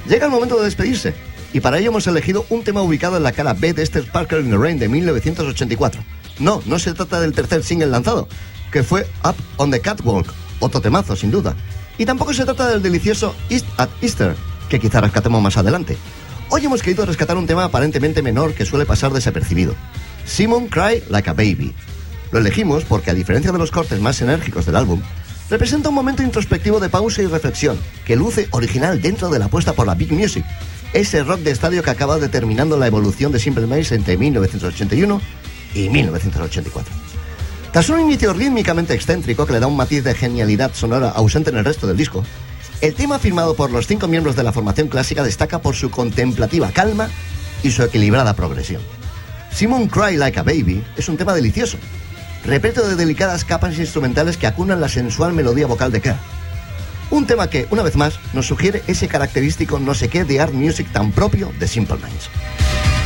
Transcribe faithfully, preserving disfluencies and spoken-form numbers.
Llega el momento de despedirse, y para ello hemos elegido un tema ubicado en la cara B de este Sparkle in the Rain de mil novecientos ochenta y cuatro. No, no se trata del tercer single lanzado, que fue Up on the Catwalk, otro temazo sin duda. Y tampoco se trata del delicioso East at Easter, que quizá rescatemos más adelante. Hoy hemos querido rescatar un tema aparentemente menor que suele pasar desapercibido. Simon Cry Like a Baby. Lo elegimos porque, a diferencia de los cortes más enérgicos del álbum, representa un momento introspectivo de pausa y reflexión, que luce original dentro de la apuesta por la Big Music, ese rock de estadio que acaba determinando la evolución de Simple Minds entre mil novecientos ochenta y uno y mil novecientos ochenta y cuatro. Tras un inicio rítmicamente excéntrico que le da un matiz de genialidad sonora ausente en el resto del disco, el tema firmado por los cinco miembros de la formación clásica destaca por su contemplativa calma y su equilibrada progresión. Simon Cry Like a Baby es un tema delicioso, repleto de delicadas capas instrumentales que acunan la sensual melodía vocal de Kerr. Un tema que, una vez más, nos sugiere ese característico no sé qué de art music tan propio de Simple Minds.